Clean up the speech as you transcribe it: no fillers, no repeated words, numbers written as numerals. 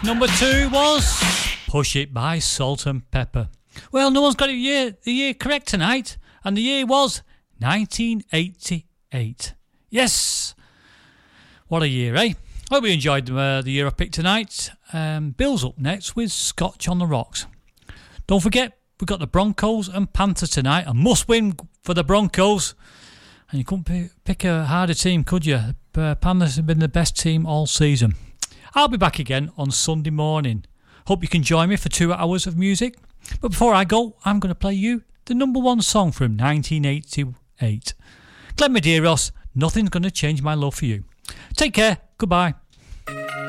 Number 2 was Push It by Salt and Pepper. Well, no one's got the year correct tonight, and the year was 1988. Yes! What a year, eh? Hope you enjoyed the year I picked tonight. Bill's up next with Scotch on the Rocks. Don't forget, we've got the Broncos and Panthers tonight. A must-win for the Broncos. And you couldn't pick a harder team, could you? Panthers have been the best team all season. I'll be back again on Sunday morning. Hope you can join me for 2 hours of music. But before I go, I'm going to play you the number 1 song from 1988. Glenn Medeiros, Nothing's Going to Change My Love for You. Take care. Goodbye.